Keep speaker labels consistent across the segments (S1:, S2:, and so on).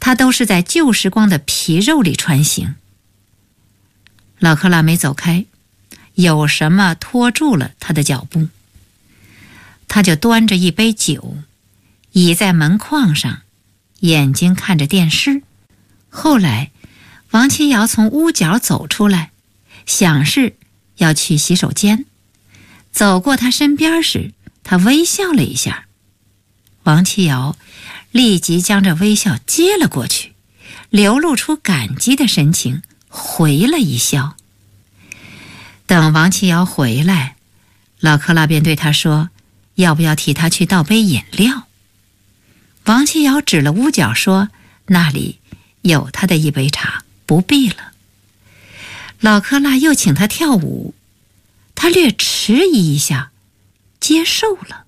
S1: 他都是在旧时光的皮肉里穿行。老克拉没走开，有什么拖住了他的脚步。他就端着一杯酒，倚在门框上，眼睛看着电视。后来王七瑶从屋角走出来，想是要去洗手间，走过他身边时，他微笑了一下。王七瑶立即将这微笑接了过去，流露出感激的神情，回了一笑。等王七瑶回来，老克拉便对他说，要不要替他去倒杯饮料。王七瑶指了屋角说，那里有他的一杯茶，不必了。老克拉又请他跳舞，他略迟疑一下，接受了。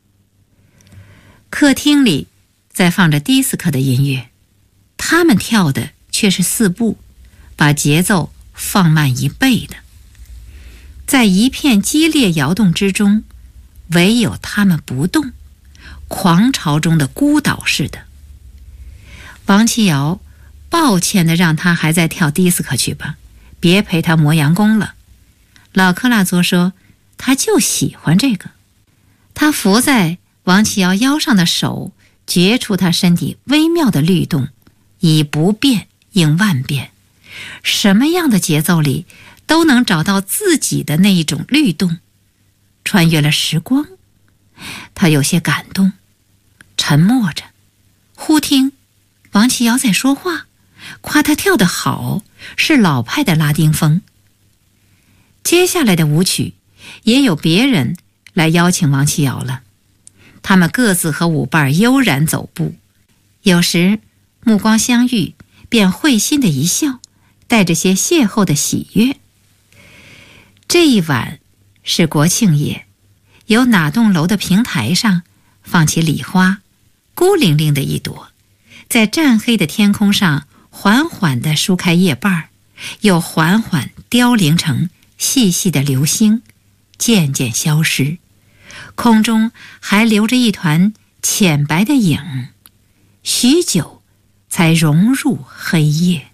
S1: 客厅里在放着迪斯科的音乐，他们跳的却是4步，把节奏放慢1倍的。在一片激烈摇动之中，唯有他们不动，狂潮中的孤岛似的。王七瑶抱歉地让他还在跳迪斯科去吧，别陪他磨洋工了。老克拉佐说，他就喜欢这个。他伏在王七瑶腰上的手觉出他身体微妙的律动，以不变应万变，什么样的节奏里都能找到自己的那一种律动，穿越了时光。他有些感动，沉默着，忽听王七瑶在说话，夸他跳得好，是老派的拉丁风。接下来的舞曲也有别人来邀请王七瑶了，他们各自和舞伴悠然走步，有时目光相遇，便会心的一笑，带着些邂逅的喜悦。这一晚是国庆夜，有哪栋楼的平台上放起礼花，孤零零的一朵，在湛黑的天空上缓缓地舒开叶瓣，又缓缓凋零成细细的流星，渐渐消失，空中还留着一团浅白的影，许久才融入黑夜。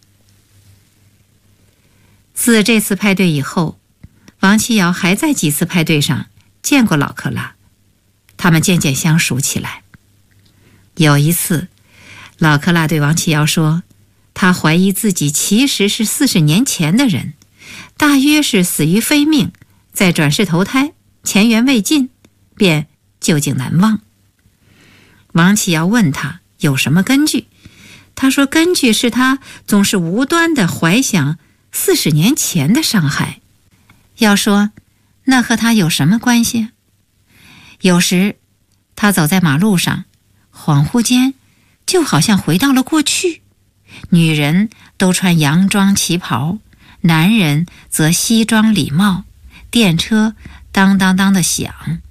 S1: 自这次派对以后，王七瑶还在几次派对上见过老克拉，他们渐渐相熟起来。有一次，老克拉对王七瑶说，他怀疑自己其实是40年前的人，大约是死于非命，再转世投胎，前缘未尽，便旧境难忘。王七瑶问他有什么根据，他说根据是他总是无端地怀想40年前的伤害。要说那和他有什么关系？有时他走在马路上，恍惚间就好像回到了过去，女人都穿洋装旗袍，男人则西装礼帽，电车当当当的响，